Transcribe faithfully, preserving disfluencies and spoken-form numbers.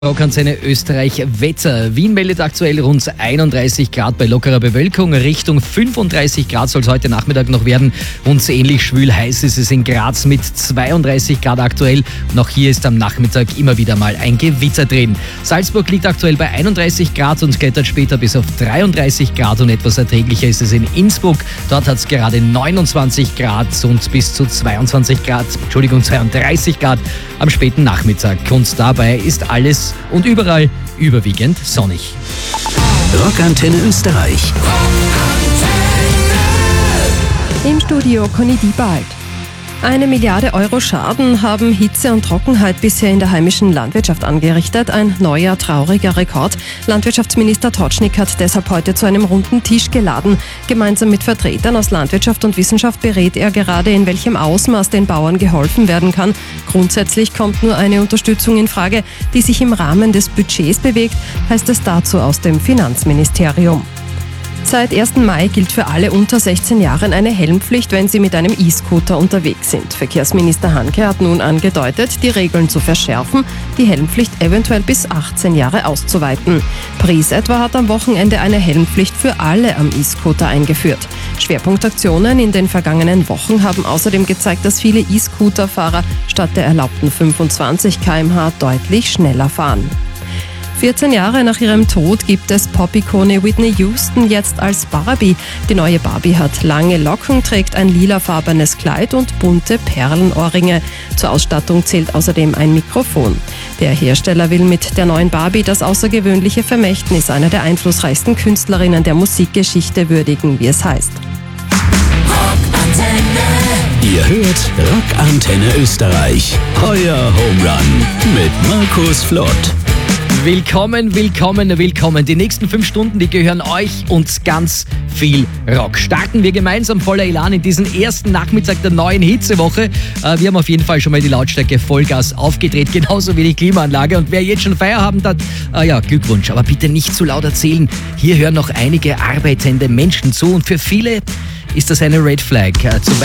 Rockantenne Österreich Wetter. Wien meldet aktuell rund einunddreißig Grad bei lockerer Bewölkung. Richtung fünfunddreißig Grad soll es heute Nachmittag noch werden. Und ähnlich schwül heiß ist es in Graz mit zweiunddreißig Grad aktuell. Und auch hier ist am Nachmittag immer wieder mal ein Gewitter drin. Salzburg liegt aktuell bei einunddreißig Grad und klettert später bis auf dreiunddreißig Grad. Und etwas erträglicher ist es in Innsbruck. Dort hat es gerade neunundzwanzig Grad und bis zu zweiundzwanzig Grad, Entschuldigung, zweiunddreißig Grad am späten Nachmittag. Und dabei ist alles und überall überwiegend sonnig. Rockantenne Österreich. Im Studio Conny Diebald. Eine Milliarde Euro Schaden haben Hitze und Trockenheit bisher in der heimischen Landwirtschaft angerichtet. Ein neuer, trauriger Rekord. Landwirtschaftsminister Totschnig hat deshalb heute zu einem runden Tisch geladen. Gemeinsam mit Vertretern aus Landwirtschaft und Wissenschaft berät er gerade, in welchem Ausmaß den Bauern geholfen werden kann. Grundsätzlich kommt nur eine Unterstützung in Frage, die sich im Rahmen des Budgets bewegt, heißt es dazu aus dem Finanzministerium. Seit ersten Mai gilt für alle unter sechzehn Jahren eine Helmpflicht, wenn sie mit einem E-Scooter unterwegs sind. Verkehrsminister Hanke hat nun angedeutet, die Regeln zu verschärfen, die Helmpflicht eventuell bis achtzehn Jahre auszuweiten. Pries etwa hat am Wochenende eine Helmpflicht für alle am E-Scooter eingeführt. Schwerpunktaktionen in den vergangenen Wochen haben außerdem gezeigt, dass viele E-Scooter-Fahrer statt der erlaubten fünfundzwanzig Kilometer pro Stunde deutlich schneller fahren. vierzehn Jahre nach ihrem Tod gibt es Pop-Ikone Whitney Houston jetzt als Barbie. Die neue Barbie hat lange Locken, trägt ein lilafarbenes Kleid und bunte Perlenohrringe. Zur Ausstattung zählt außerdem ein Mikrofon. Der Hersteller will mit der neuen Barbie das außergewöhnliche Vermächtnis einer der einflussreichsten Künstlerinnen der Musikgeschichte würdigen, wie es heißt. Ihr hört Rockantenne Österreich. Euer Home Run mit Markus Flott. Willkommen, willkommen, willkommen. Die nächsten fünf Stunden, die gehören euch und ganz viel Rock. Starten wir gemeinsam voller Elan in diesen ersten Nachmittag der neuen Hitzewoche. Wir haben auf jeden Fall schon mal die Lautstärke Vollgas aufgedreht, genauso wie die Klimaanlage. Und wer jetzt schon Feierabend hat, äh, ja, Glückwunsch. Aber bitte nicht zu laut erzählen. Hier hören noch einige arbeitende Menschen zu und für viele ist das eine Red Flag. Zum